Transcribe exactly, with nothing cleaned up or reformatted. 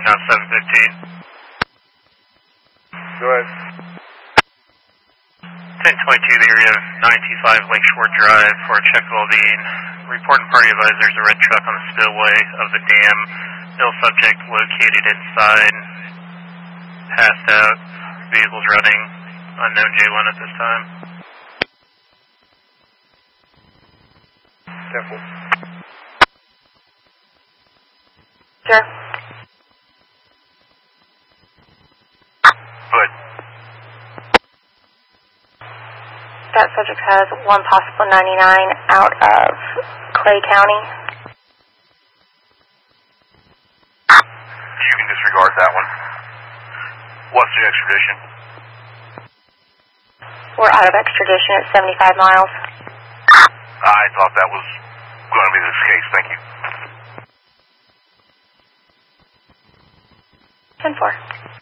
now seven fifteen. Go ahead. ten twenty-two, the area of nine two five Lakeshore Drive for a check well-being. Reporting party advisors, a red truck on the spillway of the dam. Ill subject located inside. Passed out. Vehicles running. Unknown J one at this time. Careful. Sure. Good. That subject has one possible ninety-nine out of Clay County. You can disregard that one. What's the extradition? We're out of extradition at seventy-five miles. I thought that was going to be this case. Thank you. ten four.